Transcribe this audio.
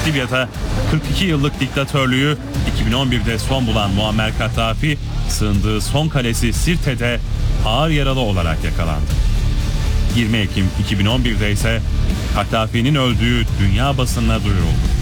Libya'da 42 yıllık diktatörlüğü 2011'de son bulan Muammer Kaddafi, sığındığı son kalesi Sirte'de ağır yaralı olarak yakalandı. 20 Ekim 2011'de ise Kaddafi'nin öldüğü dünya basınına duyuruldu.